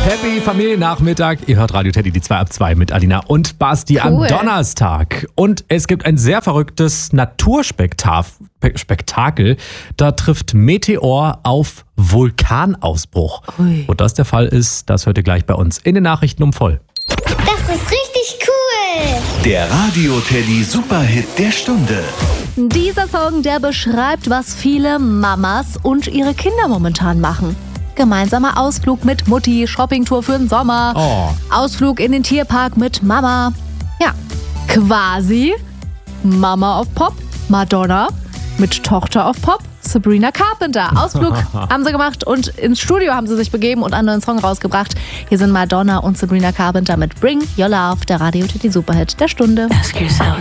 Happy Familiennachmittag. Ihr hört Radio Teddy, die 2 ab 2 mit Alina und Basti am Donnerstag. Und es gibt ein sehr verrücktes Naturspektakel. Da trifft Meteor auf Vulkanausbruch. Ui. Wo das der Fall ist, das hört ihr gleich bei uns in den Nachrichten um voll. Das ist richtig cool. Der Radio Teddy Superhit der Stunde. Dieser Song, der beschreibt, was viele Mamas und ihre Kinder momentan machen. Gemeinsamer Ausflug mit Mutti, Shoppingtour für den Sommer, Ausflug in den Tierpark mit Mama. Ja, quasi Mama auf Pop, Madonna mit Tochter auf Pop, Sabrina Carpenter. Ausflug haben sie gemacht und ins Studio haben sie sich begeben und einen neuen Song rausgebracht. Hier sind Madonna und Sabrina Carpenter mit Bring Your Love, der Radio Teddy Superhit der Stunde. Ask yourself,